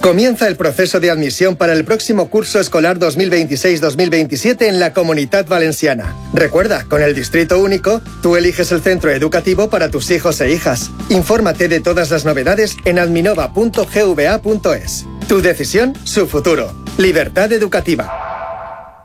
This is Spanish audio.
Comienza el proceso de admisión para el próximo curso escolar 2026-2027 en la Comunitat Valenciana. Recuerda, con el Distrito Único, tú eliges el centro educativo para tus hijos e hijas. Infórmate de todas las novedades en adminova.gva.es. Tu decisión, su futuro. Libertad educativa.